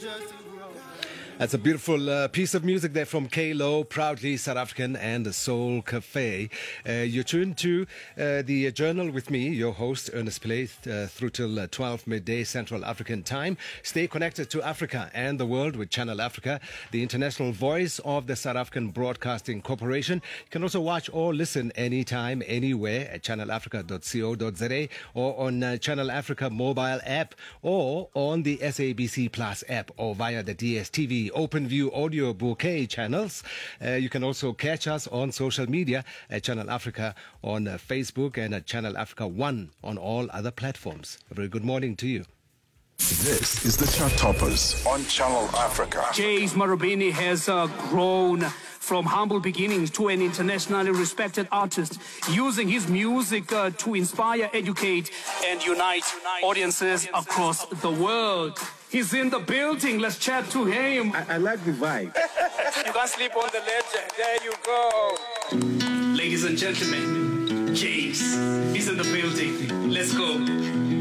That's a beautiful piece of music there from K-Lo, proudly South African, and the Soul Cafe. You're tuned to the Journal with me, your host, Ernest Pillay, through till 12 midday Central African time. Stay connected to Africa and the world with Channel Africa, the international voice of the South African Broadcasting Corporation. You can also watch or listen anytime, anywhere at channelafrica.co.za or on Channel Africa mobile app or on the SABC Plus app or via the DSTV OpenView Audio Bouquet channels. You can also catch us on social media at Channel Africa on Facebook and at Channel Africa 1 on all other platforms. A very good morning to you. This is the Chart Toppers on Channel Africa. James Marubeni has grown from humble beginnings to an internationally respected artist, using his music to inspire, educate, and unite audiences across the world. He's in the building. Let's chat to him. I like the vibe. You can't sleep on the legend. There you go. Ladies and gentlemen, James is in the building. Let's go.